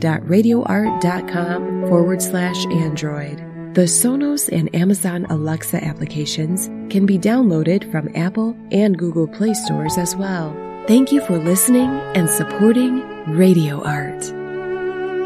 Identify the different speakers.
Speaker 1: www.radioart.com/Android. The Sonos and Amazon Alexa applications can be downloaded from Apple and Google Play stores as well. Thank you for listening and supporting Radio Art.